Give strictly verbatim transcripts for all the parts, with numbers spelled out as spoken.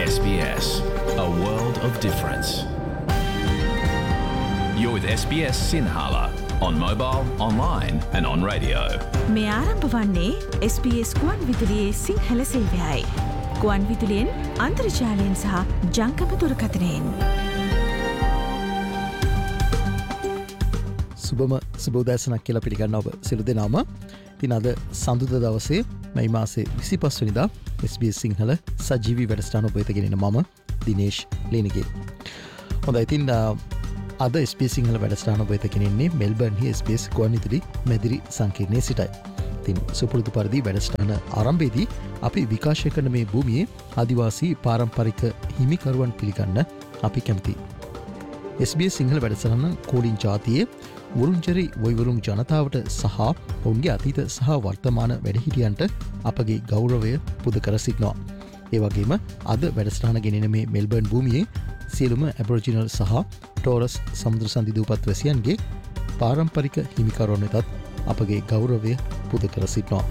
S B S, a world of difference. You're with S B S Sinhala on mobile, online and on radio. මේ ආරම්භ වන්නේ S B S ගුවන් විදුලියේ සිංහල සේවයයි. ගුවන් විදුලියෙන් අන්තර්ජාලයෙන් සහ ජංගම දුරකථනයෙන්. සුබම සුබෝදෑසනක් කියලා පිළිගන්න ඔබ සියලු දෙනාම. ඉතින් අද සඳුදා දවසේ මැයි මාසේ විසිපස් වෙනිදා S B S සිංහල සජීවී වැඩසටහන ඔබ වෙත ගෙනෙන මම දිනේෂ් ලේනිගේ. හොඳයි ඉතින් අද S B S සිංහල වැඩසටහන ඔබ වෙත ගෙනෙන්නේ මෙල්බර්න්හි S B S ගුවන් විදුලි මැදිරි සංකීර්ණයේ සිටයි. ඉතින් සුපුරුදු පරිදි වැඩසටහන ආරම්භයේදී අපි විකාශය කරන මේ භූමියේ ආදිවාසී පාරම්පරික හිමිකරුවන් පිළිගන්න අපි කැමතියි. S B S සිංහල වැඩසටහන කෝලින් ජාතියේ වරුන්ජරි වොයිවරුන් ජනතාවට සහ ඔවුන්ගේ අතීත සහ වර්තමාන වැඩහිටියන්ට අපගේ ගෞරවය පුද කර සිටිනවා. ඒ වගේම අද වැඩසටහන ගෙනෙන මේ මෙල්බර්න් භූමියේ සියලුම ඇබොරිජිනල් සහ ටෝරස් සමුද්‍ර සන්ධි දූපත් වැසියන්ගේ පාරම්පරික හිමිකරුවන් වෙතත් අපගේ ගෞරවය පුද කර සිටිනවා.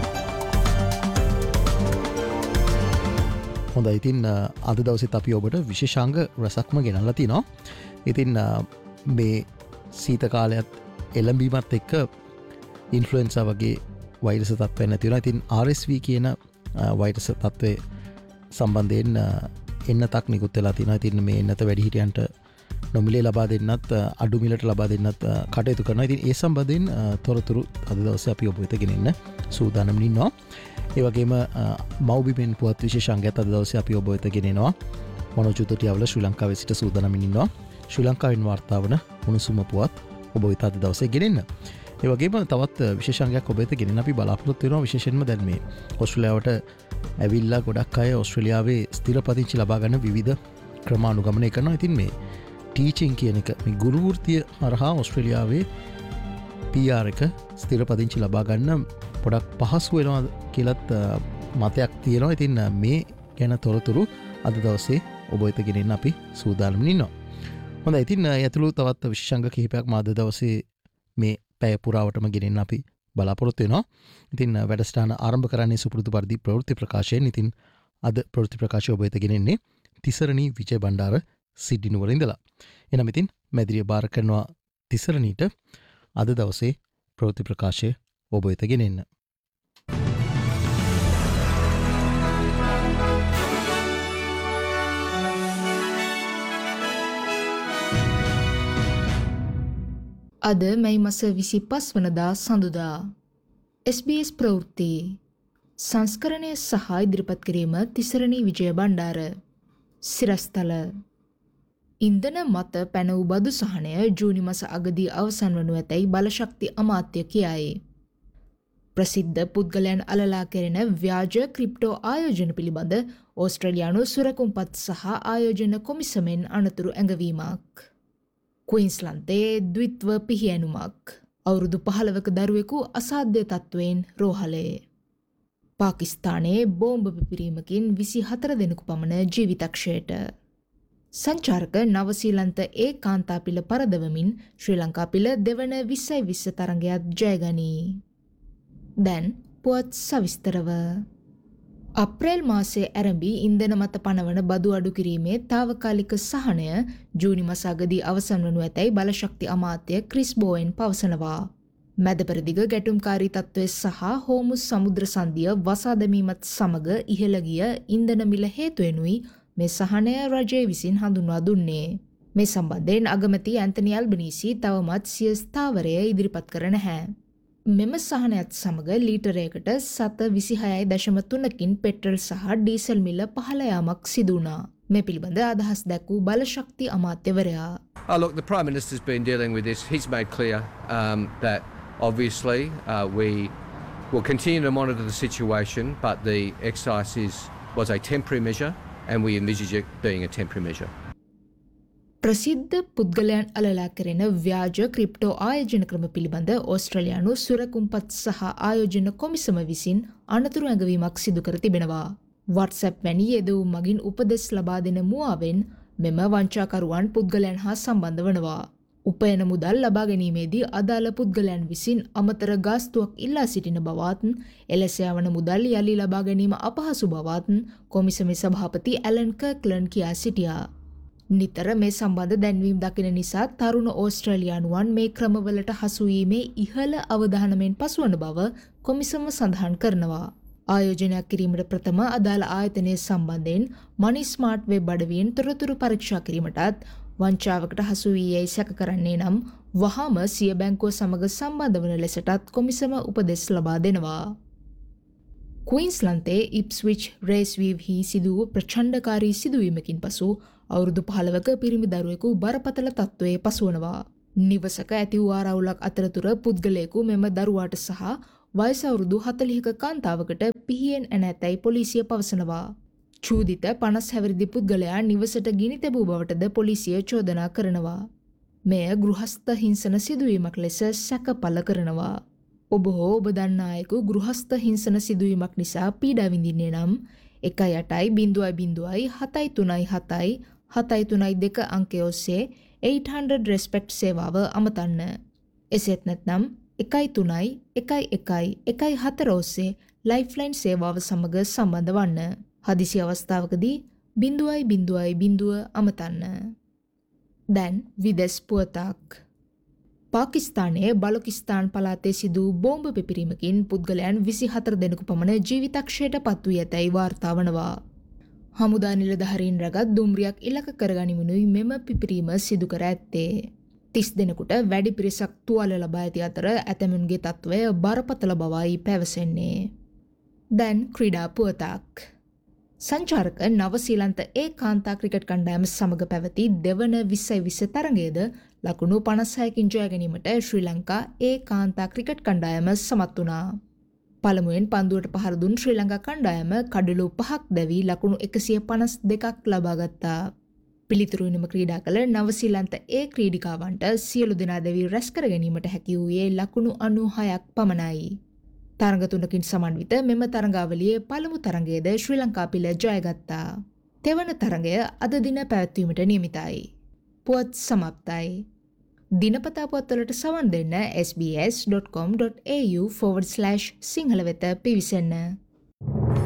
හොඳයි ඉතින් අද දවසෙත් අපි ඔබට විශේෂාංග රසක්ම ගෙනල්ලා තිනවා. ඉතින් මේ සීත කාලයත් එළඹීමත් එක්ක ඉන්ෆ්ලුවෙන්සා වගේ වෛරස තත්ත්වයක් නැති වෙනවා. ඉතින් R S V කියන වෛරස තත්ත්වය සම්බන්ධයෙන් එන්නතක් නිකුත් වෙලා තිනවා. ඉතින් මේ එන්නත වැඩිහිටියන්ට නොමිලේ ලබා දෙන්නත් අඩු මිලට ලබා දෙන්නත් කටයුතු කරනවා. ඉතින් ඒ සම්බන්ධයෙන් තොරතුරු අද දවසේ අපි ඔබ වෙත ගෙනෙන්න සූදානම් ඉන්නවා. ඒ වගේම මව්බිමෙන් පුවත් විශේෂාංගයත් අද දවසේ අපි ඔබ වෙත ගෙනෙනවා. මනෝජ් උතුටියවල ශ්‍රී ලංකාවේ සිට සූදානම් ඉන්නවා. ශ්‍රී ලංකාවෙන් වාර්තා වන උණුසුම පුවත් ඔබ වෙත අද දවසේ ගෙනෙන්න. ඒ වගේම තවත් විශේෂාංගයක් ඔබ වෙත ගෙනෙන්න අපි බලාපොරොත්තු වෙනවා. විශේෂයෙන්ම දැන් මේ ඕස්ට්‍රේලියාවට ඇවිල්ලා ගොඩක් අය ඕස්ට්‍රේලියාවේ ස්ථිරපදිංචි ලබා ගන්න විවිධ ක්‍රම අනුගමනය කරනවා. ඉතින් මේ ටීචින් කියන එක මේ ගුරු වෘත්තිය හරහා ඕස්ට්‍රේලියාවේ P R එක ස්ථිරපදිංචි ලබා ගන්න පොඩක් පහසු වෙනවා කියලත් මතයක් තියෙනවා. ඉතින් මේ ගැන තොරතුරු අද දවසේ ඔබ වෙත ගෙනෙන්න අපි සූදානම් ඉන්නවා. හොඳයි ඉතින් ඇතුළු තවත් විශේෂාංග කිහිපයක් මාද දවසේ මේ පැය පුරාවටම ගෙනෙන්න අපි බලාපොරොත්තු වෙනවා. ඉතින් වැඩසටහන ආරම්භ කරන්නේ සුපුරුදු පරිදි ප්‍රවෘත්ති ප්‍රකාශයෙන්. ඉතින් අද ප්‍රවෘත්ති ප්‍රකාශය ඔබ වෙත ගෙනෙන්නේ තිසරණී විජය බණ්ඩාර සිඩ්නි නුවර ඉඳලා. එනම් ඉතින් මැදිරිය බාර කරනවා තිසරණීට අද දවසේ ප්‍රවෘත්ති ප්‍රකාශය ඔබ වෙත ගෙනෙන්න. අද මැයි මස විසිපස් වනදා සඳුදා S B S ප්‍රවෘත්ති සංස්කරණය සහ ඉදිරිපත් කිරීම තිසරණී විජය බණ්ඩාර. සිරස්තල ඉන්ධන මත පැන වූ බදු සහනය ජූනි මස අගදී අවසන් වනු ඇතැයි බලශක්ති අමාත්‍ය කියයි. ප්‍රසිද්ධ පුද්ගලයන් අලලා කෙරෙන ව්‍යාජ ක්‍රිප්ටෝ ආයෝජන පිළිබඳ ඕස්ට්‍රේලියානු සුරකුම්පත් සහ ආයෝජන කොමිසමෙන් අනතුරු ඇඟවීමක්. ක්වීන්ස්ලන්තයේ ද්විත්ව පිහියනුමක්. අවුරුදු පහළවක දරුවෙකු අසාධ්‍ය තත්ත්වයෙන් රෝහලේ. පාකිස්තානයේ බෝම්බ පිපිරීමකින් විසි හතර දෙනෙකු පමණ ජීවිතක්ෂයට. සංචාරක නවසීලන්ත ඒ කාන්තාපිල පරදවමින් ශ්‍රී ලංකාපිල දෙවන විස්සයි විස්ස තරගයක් ජයගනී. දැන් පුවත් සවිස්තරව. අප්‍රේල් මාසයේ ඇරඹි ඉන්ධන මත පනවන බදු අඩු කිරීමේ තාවකාලික සහනය ජූනි මස අගදී අවසන් වනු ඇතැයි බලශක්ති අමාත්‍ය ක්‍රිස් බෝවෙන් පවසනවා. මැදපෙරදිග ගැටුම්කාරී තත්ත්වය සහ හෝමුස් සමුද්‍ර සන්ධිය වසා දැමීමත් සමග ඉහළ ගිය ඉන්ධන මිල හේතුවෙනුයි මේ සහනය රජය විසින් හඳුන්වා දුන්නේ. මේ සම්බන්ධයෙන් අගමැති ඇන්තනි ඇල්බනීසි තවමත් සිය ස්ථාවරය ඉදිරිපත් කර නැහැ. මෙම සහනයත් සමග ලීටරයකට සත විසිහයයි දශම තුනකින් පෙට්‍රල් සහ ඩීසල් මිල පහළ යාමක් සිදු වුණා. මේ පිළිබඳ අදහස් දැක්වූ බලශක්ති අමාත්‍යවරයා. Oh, look, the Prime Minister's been dealing with this. He's made clear um, that obviously uh, we will continue to monitor the situation, but the excise is, was a temporary measure and we envisage it being a temporary measure. ප්‍රසිද්ධ පුද්ගලයන් අලලා කරන ව්‍යාජ crypto ආයෝජන ක්‍රම පිළිබඳ ඕස්ට්‍රේලියානු සුරකුම්පත් සහ ආයෝජන කොමිසම විසින් අනතුරු ඇඟවීමක් සිදු කර තිබෙනවා. WhatsApp වැනි යෙදවූ මගින් උපදෙස් ලබා දෙන මුවාවෙන් මෙම වංචාකරුවන් පුද්ගලයන් හා සම්බන්ධ වනවා. උපයන මුදල් ලබා ගැනීමේදී අදාළ පුද්ගලයන් විසින් අමතර ගාස්තුවක් ඉල්ලා සිටින බවත්, එලෙස යවන මුදල් යලි ලබා ගැනීම අපහසු බවත් කොමිසමේ සභාපති ඇලන් කර්ක්ලන්ඩ් කියා සිටියා. නිතර මේ සම්බන්ධ දැන්වීම් දකින නිසා තරුණ ඕස්ට්‍රේලියානුවන් මේ ක්‍රමවලට හසු වීමේ ඉහළ අවධානමෙන් පසුවන බව කොමිසම සඳහන් කරනවා. ආයෝජනයක් කිරීමට ප්‍රථම අදාළ ආයතනය සම්බන්ධයෙන් මනි ස්මාර්ට් වෙබ් අඩවියෙන් තොරතුරු පරීක්ෂා කිරීමටත් වංචාවකට හසු වී යැයි සැක කරන්නේ නම් වහාම සිය බැංකුව සමග සම්බන්ධ වන ලෙසටත් කොමිසම උපදෙස් ලබා දෙනවා. ක්වීන්ස්ලන්තේ ඉප්ස්විච් රේස්වීව්හි සිදු වූ ප්‍රචණ්ඩකාරී සිදුවීමකින් පසු අවුරුදු පහළවක පිරිමි දරුවෙකු බරපතල තත්ත්වයේ පසුවනවා. නිවසක ඇති වූ ආරවුලක් අතරතුර පුද්ගලයෙකු මෙම දරුවාට සහ වයස අවුරුදු හතළිහක කාන්තාවකට පිහියෙන් ඇන ඇතැයි පොලිසිය පවසනවා. චූදිත පනස් හැවිරිදි පුද්ගලයා නිවසට ගිනි තැබූ බවටද පොලිසිය චෝදනා කරනවා. මෙය ගෘහස්ත හිංසන සිදුවීමක් ලෙස සැක පළ කරනවා. ඔබ හෝ ඔබ දන්නා අයෙකු ගෘහස්ත හිංසන සිදුවීමක් නිසා පීඩා විඳින්නේ නම් එකයි අටයි බිංදුවයි බිංදුවයි හතයි තුනයි හතයි හතයි තුනයි දෙක අංකය ඔස්සේ එයිට් හන්ඩ්‍රඩ් රෙස්පෙක්ට් සේවාව අමතන්න. එසේත් නැත්නම් එකයි තුනයි එකයි එකයි එකයි හතර ඔස්සේ ලයිෆ්ලයින් සේවාව සමග සම්බන්ධ වන්න. හදිසි අවස්ථාවකදී බිංදුවයි බිංදුවයි බිංදුව අමතන්න. දැන් විදෙස් පුවතක්. පාකිස්තානයේ බලොකිස්තාන් පළාතේ සිදු බෝම්බ පිපිරීමකින් පුද්ගලයන් විසිහතර දෙනෙකු පමණ ජීවිතක්ෂයට පත් වී ඇතැයි වාර්තා වනවා. හමුදා නිලධාරීන් රැගත් දුම්රියක් ඉලක්ක කරගනිමිනුයි මෙම පිපිරීම සිදු කර ඇත්තේ. තිස් දෙනෙකුට වැඩි පිරිසක් තුවාල ලබා ඇති අතර ඇතැමුන්ගේ තත්ත්වය බරපතල බවයි පැවසෙන්නේ. දැන් ක්‍රීඩා පුවතක්. සංචාරක නවසීලන්ත ඒ කාන්තා ක්‍රිකට් කණ්ඩායම සමග පැවති දෙවන විස්සයි විස්ස තරගයේද ලකුණු පනස් හයකින් ජය ගැනීමට ශ්‍රී ලංකා ඒ කාන්තා ක්‍රිකට් කණ්ඩායම සමත් වුණා. පළමුවෙන් පන්දුවට පහර දුන් ශ්‍රී ලංකා කණ්ඩායම කඩලු පහක් දැවී ලකුණු එකසිය පනස් දෙකක් ලබා ගත්තා. පිළිතුරු වෙනම ක්‍රීඩා කළ නවසීලන්ත ඒ ක්‍රීඩිකාවන්ට සියලු දෙනා දැවී රැස් කර ගැනීමට හැකි වූයේ ලකුණු අනූහයක් පමණයි. තරඟ තුනකින් සමන්විත මෙම තරඟාවලියේ පළමු තරඟයේද ශ්‍රී ලංකා පිළ ජයගත්තා. තෙවන තරඟය අද දින පැවැත්වීමට නියමිතයි. පුවත් සමප්තයි. දිනපතා පුවත්වලට සවන් දෙන්න S B S dot කොම් dot A you forward slash Sinhala වෙත පිවිසන්න.